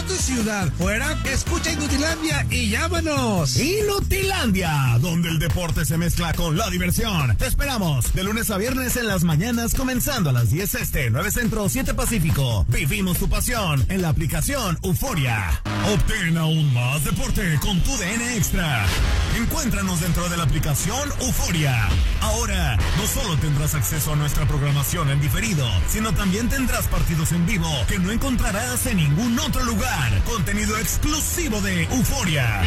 tu ciudad. Fuera, escucha Inutilandia y llámanos. Inutilandia, donde el deporte se mezcla con la diversión. Te esperamos de lunes a viernes en las mañanas, comenzando a las 10 este, 9 centro, 7 pacífico. Vivimos tu pasión en la aplicación Euforia. Obtén aún más deporte con tu DN Extra. Encuéntranos dentro de la aplicación Euforia. Ahora, no solo tendrás acceso a nuestra programación en diferido, sino también tendrás partidos en vivo que no encontrarás en ningún otro lugar. Contenido exclusivo de Euforia.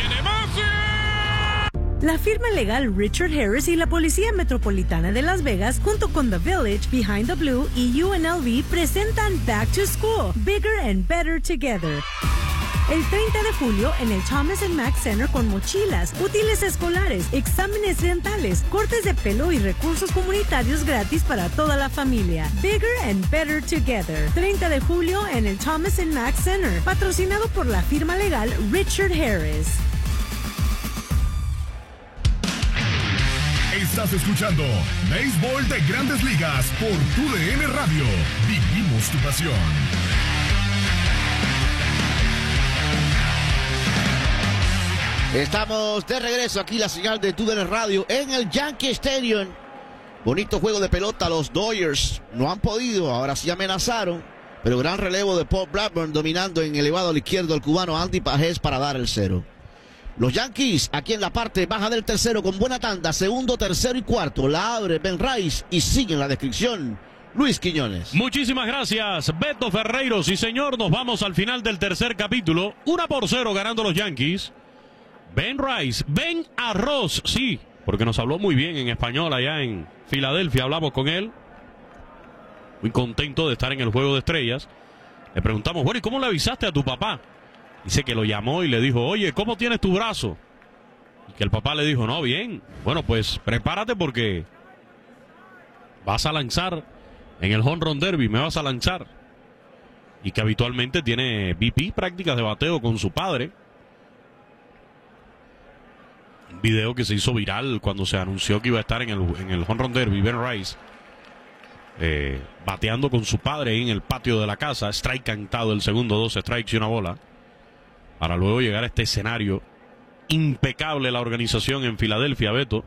La firma legal Richard Harris y la Policía Metropolitana de Las Vegas, junto con The Village, Behind the Blue y UNLV, presentan Back to School, Bigger and Better Together. El 30 de julio en el Thomas & Mack Center con mochilas, útiles escolares, exámenes dentales, cortes de pelo y recursos comunitarios gratis para toda la familia. Bigger and Better Together. 30 de julio en el Thomas & Mack Center, patrocinado por la firma legal Richard Harris. Estás escuchando Béisbol de Grandes Ligas por TUDN Radio. Vivimos tu pasión. Estamos de regreso aquí, la señal de TUDN Radio en el Yankee Stadium. Bonito juego de pelota, los Dodgers no han podido, ahora sí amenazaron, pero gran relevo de Paul Blackburn dominando en elevado al izquierdo al cubano Andy Pajés para dar el cero. Los Yankees aquí en la parte baja del tercero con buena tanda, segundo, tercero y cuarto, la abre Ben Rice y sigue en la descripción Luis Quiñones. Muchísimas gracias, Beto Ferreiro. Sí, señor, nos vamos al final del tercer capítulo. 1-0 ganando los Yankees. Ben Rice, Ben Arroz, sí, porque nos habló muy bien en español allá en Filadelfia, hablamos con él. Muy contento de estar en el Juego de Estrellas. Le preguntamos, bueno, ¿y cómo le avisaste a tu papá? Dice que lo llamó y le dijo, oye, ¿cómo tienes tu brazo? Y que el papá le dijo, no, bien. Bueno, pues prepárate porque vas a lanzar en el Home Run Derby, me vas a lanzar. Y que habitualmente tiene BP, prácticas de bateo con su padre. Un video que se hizo viral cuando se anunció que iba a estar en el Home Run Derby, Ben Rice. Bateando con su padre ahí en el patio de la casa. Strike cantado, el segundo, 2 strikes y una bola. Para luego llegar a este escenario impecable, la organización en Filadelfia, Beto.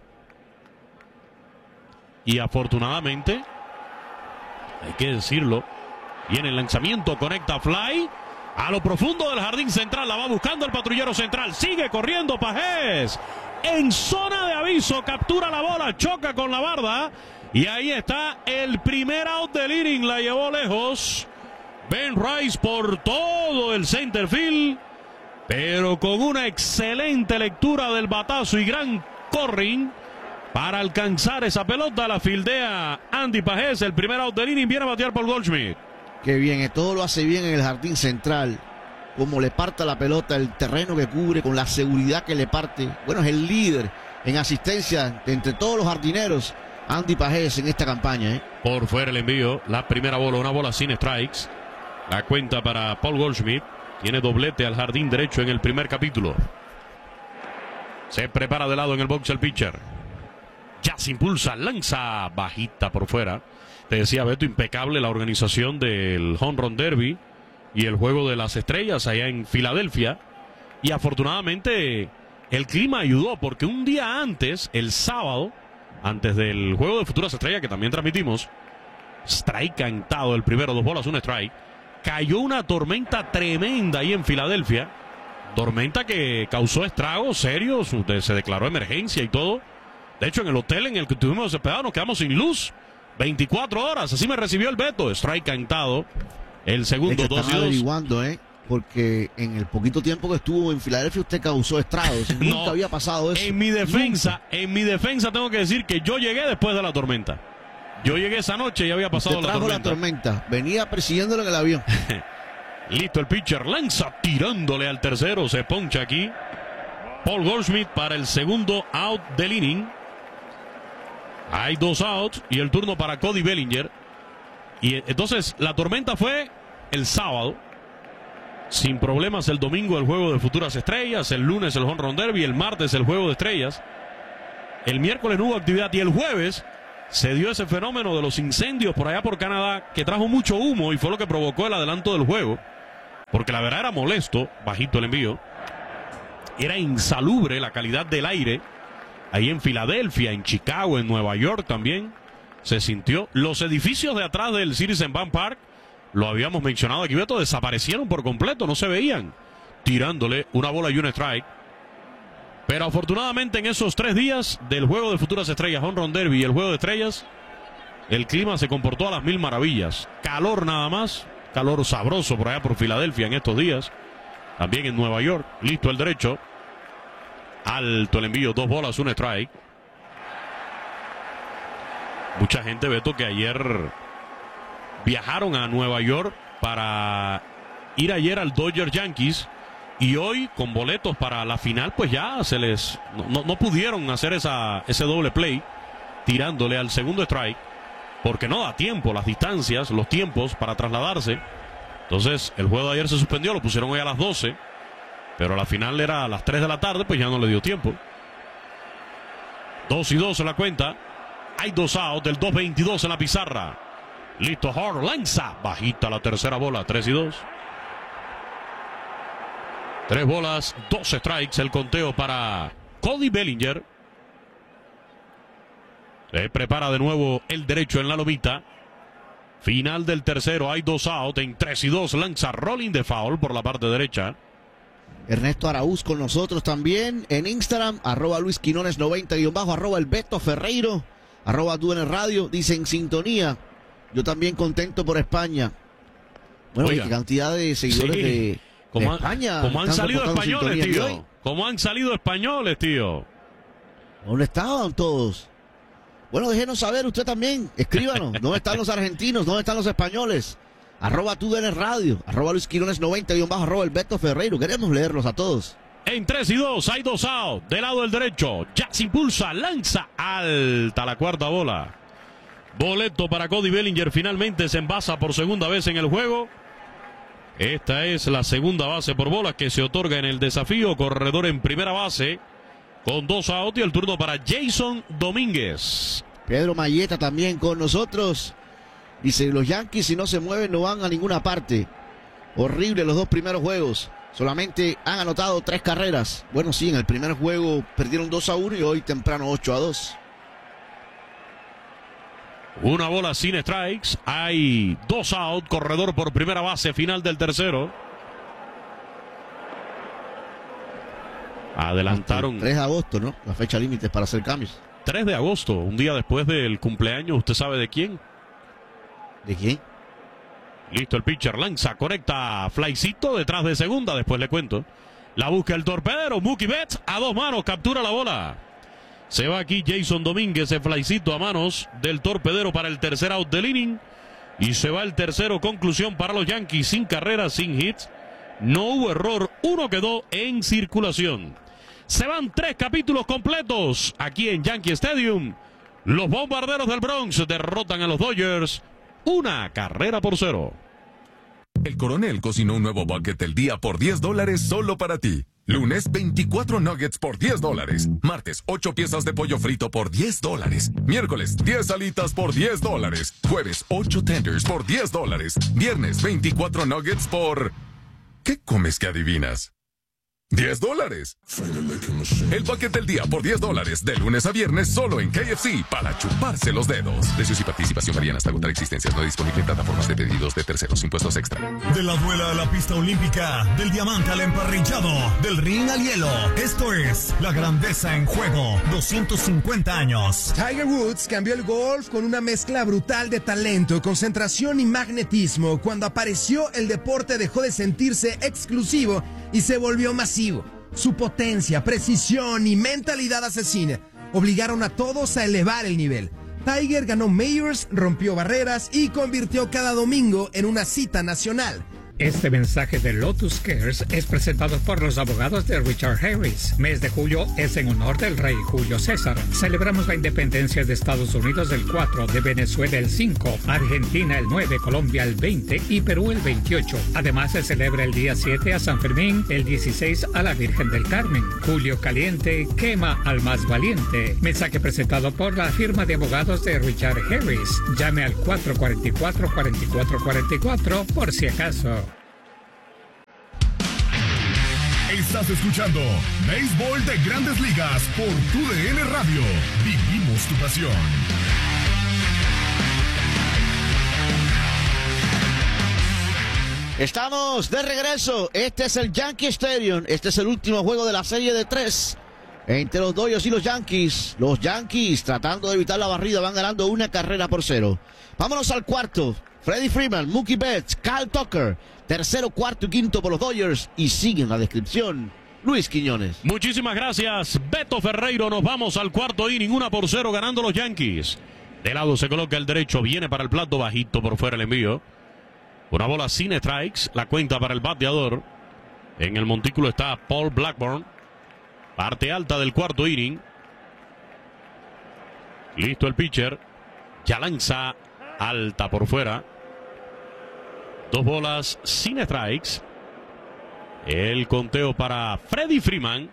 Y afortunadamente, hay que decirlo, viene el lanzamiento, conecta fly a lo profundo del jardín central, la va buscando el patrullero central, sigue corriendo Pajés en zona de aviso, captura la bola, choca con la barda y ahí está el primer out del inning, la llevó lejos Ben Rice por todo el center field, pero con una excelente lectura del batazo y gran corring para alcanzar esa pelota. La fildea Andy Pajés, el primer out del inning, viene a batear Paul Goldschmidt. Qué bien, todo lo hace bien en el jardín central, como le parta la pelota, el terreno que cubre, con la seguridad que le parte. Bueno, es el líder en asistencia de entre todos los jardineros, Andy Pajés, en esta campaña. Por fuera el envío, la primera bola, una bola sin strikes. La cuenta para Paul Goldschmidt. Tiene doblete al jardín derecho en el primer capítulo. Se prepara de lado en el box el pitcher. Ya se impulsa, lanza bajita por fuera. Te decía Beto, impecable la organización del Home Run Derby y el Juego de las Estrellas allá en Filadelfia. Y afortunadamente el clima ayudó, porque un día antes, el sábado, antes del Juego de Futuras Estrellas que también transmitimos, strike cantado, el primero, 2 bolas, 1 strike. Cayó una tormenta tremenda ahí en Filadelfia. Tormenta que causó estragos serios, se declaró emergencia y todo. De hecho, en el hotel en el que estuvimos hospedados nos quedamos sin luz 24 horas. Así me recibió el Beto. Strike cantado. El segundo, es que 2 y 2. averiguando, porque en el poquito tiempo que estuvo en Filadelfia usted causó estragos. Nunca había pasado eso. En mi defensa tengo que decir que yo llegué después de la tormenta. Yo llegué esa noche y había pasado la tormenta. Venía persiguiéndolo en el avión. Listo el pitcher, lanza tirándole al tercero, se poncha aquí Paul Goldschmidt para el segundo out del inning. Hay 2 outs y el turno para Cody Bellinger. Y entonces la tormenta fue el sábado, sin problemas el domingo el Juego de Futuras Estrellas, el lunes el Home Run Derby, el martes el Juego de Estrellas, el miércoles no hubo actividad y el jueves se dio ese fenómeno de los incendios por allá por Canadá que trajo mucho humo y fue lo que provocó el adelanto del juego. porque la verdad era molesto, bajito el envío. Era insalubre la calidad del aire. Ahí en Filadelfia, en Chicago, en Nueva York también se sintió. Los edificios de atrás del Citizens Bank Park, lo habíamos mencionado aquí, Beto, desaparecieron por completo, no se veían. Tirándole una bola y un strike. Pero afortunadamente en esos 3 días del juego de futuras estrellas, Home Run Derby y el juego de estrellas, el clima se comportó a las 1000 maravillas. Calor nada más, calor sabroso por allá por Filadelfia en estos días. También en Nueva York, listo el derecho. Alto el envío, 2 bolas, un strike. Mucha gente, Beto, que ayer viajaron a Nueva York para ir ayer al Dodgers Yankees. Y hoy, con boletos para la final, pues ya se les... No pudieron hacer ese doble play, tirándole al segundo strike, porque no da tiempo, las distancias, los tiempos para trasladarse. Entonces, el juego de ayer se suspendió, lo pusieron hoy a las 12, pero la final era a las 3 de la tarde, pues ya no le dio tiempo. 2-2 en la cuenta. Hay 2 outs, del 2-22 en la pizarra. Listo, Hart lanza, bajita la tercera bola, 3-2. 3 bolas, 2 strikes, el conteo para Cody Bellinger. Se prepara de nuevo el derecho en la lomita. Final del tercero, hay 2 outs, en 3-2 lanza rolling de foul por la parte derecha. Ernesto Araúz con nosotros también en Instagram, @LuisQuinones90_, el Beto Ferreiro, @DUN Radio, dice en sintonía. Yo también contento por España. Bueno, qué cantidad de seguidores de España. Como han salido españoles, tío. Como han salido españoles, tío. ¿Dónde estaban todos? Bueno, déjenos saber usted también. Escríbanos. ¿Dónde están los argentinos? ¿Dónde están los españoles? @TUDN Radio, @LuisQuinones90_, el Beto Ferreiro. Queremos leerlos a todos. En 3-2 hay 2 outs. Del lado del derecho, ya se impulsa, lanza alta la cuarta bola. Boleto para Cody Bellinger. Finalmente se envasa por segunda vez en el juego. Esta es la segunda base por bolas que se otorga en el desafío. Corredor en primera base con 2 outs y el turno para Jason Domínguez. Pedro Mayeta también con nosotros. Dice, los Yankees si no se mueven no van a ninguna parte. Horrible los 2 primeros juegos. Solamente han anotado 3 carreras. Bueno, sí, en el primer juego perdieron 2-1 y hoy temprano 8-2. Una bola sin strikes. Hay 2 outs. Corredor por primera base. Final del tercero. Adelantaron. 3 de agosto, ¿no? La fecha límite para hacer cambios. 3 de agosto. Un día después del cumpleaños. ¿Usted sabe de quién? ¿De quién? Listo el pitcher. Lanza. Conecta. Flycito detrás de segunda. Después le cuento. La busca el torpedero. Mookie Betts a 2 manos. Captura la bola. Se va aquí Jason Domínguez, el flycito a manos del torpedero para el tercer out del inning. Y se va el tercero. Conclusión para los Yankees. Sin carreras, sin hits. No hubo error. 1 quedó en circulación. Se van 3 capítulos completos aquí en Yankee Stadium. Los Bombarderos del Bronx derrotan a los Dodgers 1-0. El Coronel cocinó un nuevo bucket del día por $10 solo para ti. Lunes, 24 nuggets por $10. Martes, 8 piezas de pollo frito por $10. Miércoles, 10 alitas por $10. Jueves, 8 tenders por $10. Viernes, 24 nuggets por... ¿Qué comes que adivinas? $10. El bucket del día por $10. De lunes a viernes solo en KFC para chuparse los dedos. Precios y participación varían hasta agotar existencias. No disponible en plataformas de pedidos de terceros. Impuestos extra. De la duela a la pista olímpica, del diamante al emparrillado, del ring al hielo. Esto es la grandeza en juego. 250 años. Tiger Woods cambió el golf con una mezcla brutal de talento, concentración y magnetismo. Cuando apareció, el deporte dejó de sentirse exclusivo y se volvió masivo. Su potencia, precisión y mentalidad asesina obligaron a todos a elevar el nivel. Tiger ganó Majors, rompió barreras y convirtió cada domingo en una cita nacional. Este mensaje de Lotus Cares es presentado por los abogados de Richard Harris. Mes de julio es en honor del rey Julio César. Celebramos la independencia de Estados Unidos el 4, de Venezuela el 5, Argentina el 9, Colombia el 20 y Perú el 28. Además se celebra el día 7 a San Fermín, el 16 a la Virgen del Carmen. Julio caliente quema al más valiente. Mensaje presentado por la firma de abogados de Richard Harris. Llame al 444-4444 por si acaso. Estás escuchando Béisbol de Grandes Ligas por TUDN Radio. Vivimos tu pasión. Estamos de regreso. Este es el Yankee Stadium. Este es el último juego de la serie de 3 entre los Dodgers y los Yankees. Los Yankees, tratando de evitar la barrida, van ganando 1-0. Vámonos al cuarto. Freddie Freeman, Mookie Betts, Kyle Tucker. Tercero, cuarto y quinto por los Dodgers. Y siguen la descripción Luis Quiñones. Muchísimas gracias, Beto Ferreiro. Nos vamos al cuarto inning, 1-0 ganando los Yankees. De lado se coloca el derecho, viene para el plato, bajito por fuera el envío. Una bola sin strikes, la cuenta para el bateador. En el montículo está Paul Blackburn. Parte alta del cuarto inning. Listo el pitcher. Ya lanza alta por fuera. 2 bolas sin strikes. El conteo para Freddie Freeman.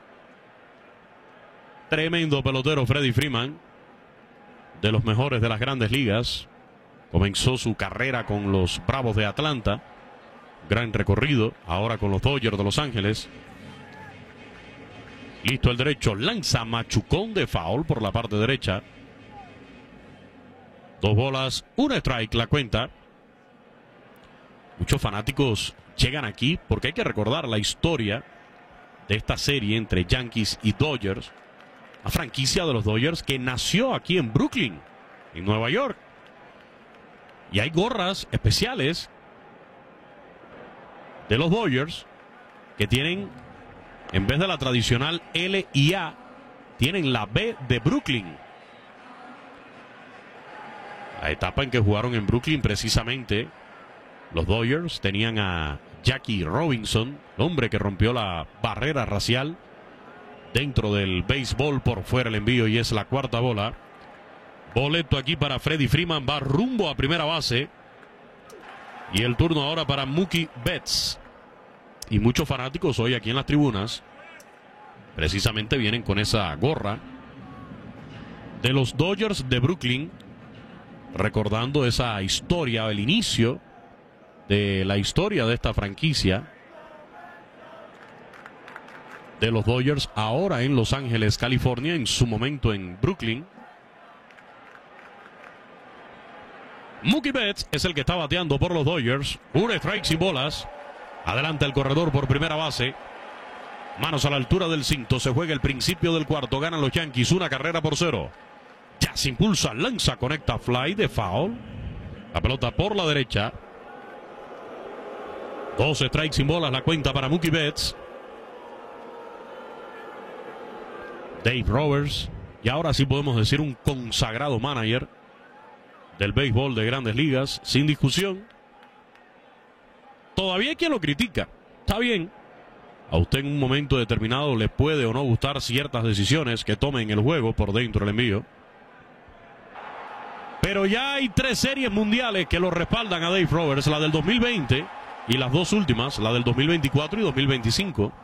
Tremendo pelotero Freddie Freeman. De los mejores de las grandes ligas. Comenzó su carrera con los Bravos de Atlanta. Gran recorrido. Ahora con los Dodgers de Los Ángeles. Listo el derecho. Lanza machucón de foul por la parte derecha. 2 bolas, 1 strike la cuenta. Muchos fanáticos llegan aquí porque hay que recordar la historia de esta serie entre Yankees y Dodgers. La franquicia de los Dodgers que nació aquí en Brooklyn, en Nueva York. Y hay gorras especiales de los Dodgers que tienen, en vez de la tradicional L y A, tienen la B de Brooklyn. La etapa en que jugaron en Brooklyn precisamente, los Dodgers tenían a Jackie Robinson, hombre que rompió la barrera racial dentro del béisbol. Por fuera el envío y es la cuarta bola. Boleto aquí para Freddie Freeman, va rumbo a primera base. Y el turno ahora para Mookie Betts. Y muchos fanáticos hoy aquí en las tribunas precisamente vienen con esa gorra de los Dodgers de Brooklyn, recordando esa historia, el inicio de la historia de esta franquicia de los Dodgers, ahora en Los Ángeles, California, en su momento en Brooklyn. Mookie Betts es el que está bateando por los Dodgers. 1 strike sin bolas. Adelanta el corredor por primera base. Manos a la altura del cinto. Se juega el principio del cuarto. Ganan los Yankees 1-0. Ya se impulsa, lanza, conecta fly de foul. La pelota por la derecha. 2 strikes sin bolas la cuenta para Mookie Betts. Dave Roberts. Y ahora sí podemos decir un consagrado manager del béisbol de Grandes Ligas, sin discusión. Todavía hay quien lo critica. Está bien. A usted en un momento determinado le puede o no gustar ciertas decisiones que tome en el juego por dentro del envío. Pero ya hay 3 series mundiales que lo respaldan a Dave Roberts. La del 2020 y las 2 últimas, la del 2024 y 2025.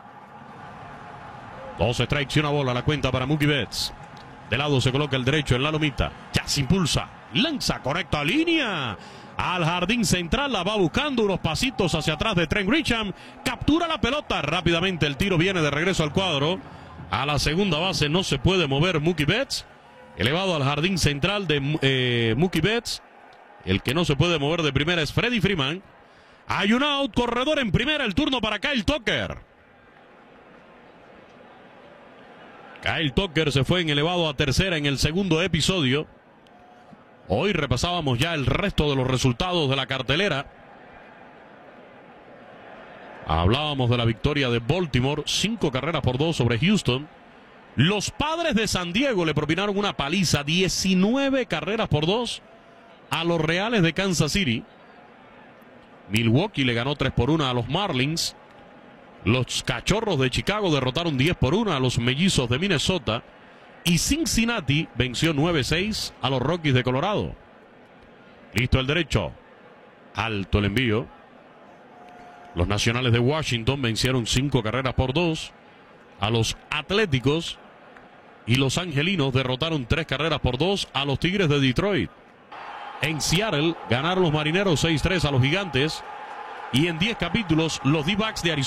2 strikes y 1 bola la cuenta para Mookie Betts. De lado se coloca el derecho en la lomita. Ya se impulsa. Lanza, conecta línea al jardín central, la va buscando unos pasitos hacia atrás de Trent Grisham, captura la pelota rápidamente, el tiro viene de regreso al cuadro, a la segunda base no se puede mover Mookie Betts, elevado al jardín central de Mookie Betts, el que no se puede mover de primera es Freddie Freeman, hay un out, corredor en primera, el turno para Kyle Tucker. Kyle Tucker se fue en elevado a tercera en el segundo episodio. Hoy repasábamos ya el resto de los resultados de la cartelera. Hablábamos de la victoria de Baltimore, 5-2 sobre Houston. Los Padres de San Diego le propinaron una paliza, 19-2 a los Reales de Kansas City. Milwaukee le ganó 3-1 a los Marlins. Los Cachorros de Chicago derrotaron 10-1 a los Mellizos de Minnesota. Y Cincinnati venció 9-6 a los Rockies de Colorado. Listo el derecho. Alto el envío. Los Nacionales de Washington vencieron 5-2 a los Atléticos. Y los Angelinos derrotaron 3-2 a los Tigres de Detroit. En Seattle ganaron los Marineros 6-3 a los Gigantes. Y en 10 capítulos los D-backs de Arizona